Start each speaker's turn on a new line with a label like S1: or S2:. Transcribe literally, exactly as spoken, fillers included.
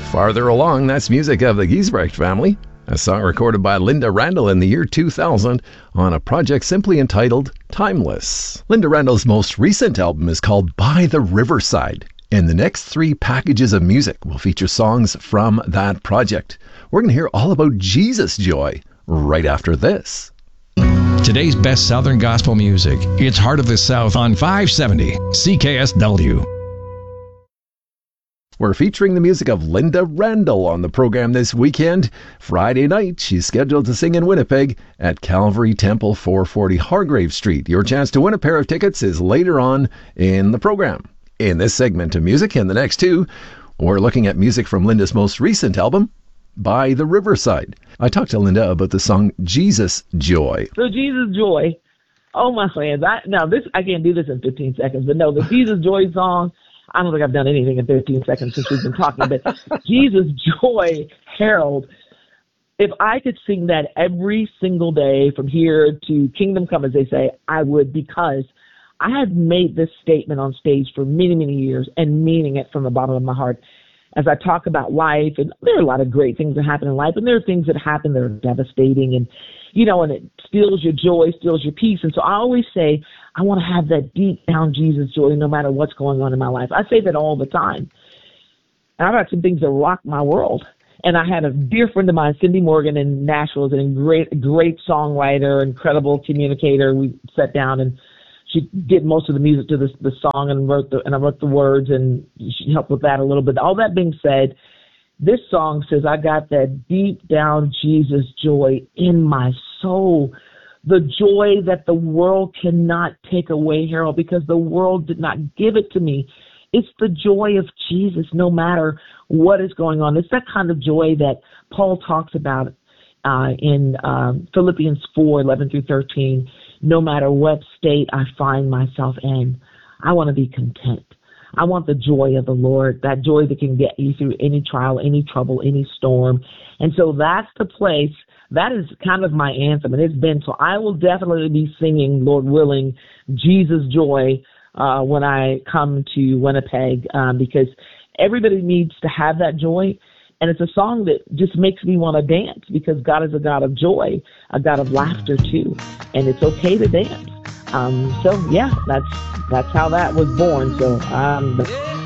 S1: Farther Along, that's music of the Giesbrecht family, a song recorded by Linda Randall in the year two thousand on a project simply entitled Timeless. Linda Randall's most recent album is called By the Riverside, and the next three packages of music will feature songs from that project. We're going to hear all about Jesus Joy right after this.
S2: Today's best Southern gospel music. It's Heart of the South on five seventy C K S W.
S1: We're featuring the music of Linda Randall on the program this weekend. Friday night, she's scheduled to sing in Winnipeg at Calvary Temple, four forty Hargrave Street. Your chance to win a pair of tickets is later on in the program. In this segment of music and the next two, we're looking at music from Linda's most recent album, By the Riverside. I talked to Linda about the song Jesus Joy.
S3: So Jesus Joy, oh my friends, I, now this I can't do this in fifteen seconds, but no, the Jesus Joy song, I don't think I've done anything in fifteen seconds since we've been talking, but Jesus Joy, Harold, if I could sing that every single day from here to Kingdom Come, as they say, I would, because I have made this statement on stage for many, many years and meaning it from the bottom of my heart as I talk about life. And there are a lot of great things that happen in life, and there are things that happen that are devastating, and, you know, and it steals your joy, steals your peace. And so I always say, I want to have that deep down Jesus joy no matter what's going on in my life. I say that all the time. And I've had some things that rocked my world. And I had a dear friend of mine, Cindy Morgan in Nashville, is a great, great songwriter, incredible communicator. We sat down and she did most of the music to the, the song and wrote the, and I wrote the words, and she helped with that a little bit. All that being said, this song says, I got that deep down Jesus joy in my soul. The joy that the world cannot take away, Harold, because the world did not give it to me. It's the joy of Jesus, no matter what is going on. It's that kind of joy that Paul talks about uh, in um, Philippians four, eleven through thirteen. No matter what state I find myself in, I want to be content. I want the joy of the Lord, that joy that can get you through any trial, any trouble, any storm. And so that's the place. That is kind of my anthem, and it's been. So I will definitely be singing, Lord willing, Jesus Joy uh, when I come to Winnipeg, um, because everybody needs to have that joy. And it's a song that just makes me want to dance, because God is a God of joy, a God of laughter too, and it's okay to dance. Um, so yeah, that's that's how that was born. So um.